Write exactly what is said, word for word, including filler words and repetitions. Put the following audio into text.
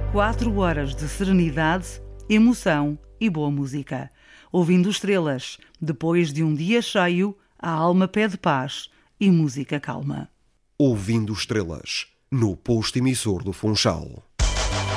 Quatro horas de serenidade, emoção e boa música. Ouvindo estrelas, depois de um dia cheio, a alma pede paz e música calma. Ouvindo estrelas, no posto emissor do Funchal.